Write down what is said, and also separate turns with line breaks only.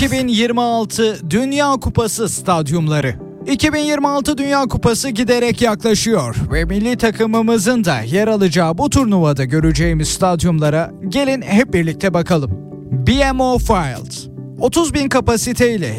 2026 Dünya Kupası stadyumları. 2026 Dünya Kupası giderek yaklaşıyor ve milli takımımızın da yer alacağı bu turnuvada göreceğimiz stadyumlara gelin hep birlikte bakalım. BMO Field 30.000 kapasiteyle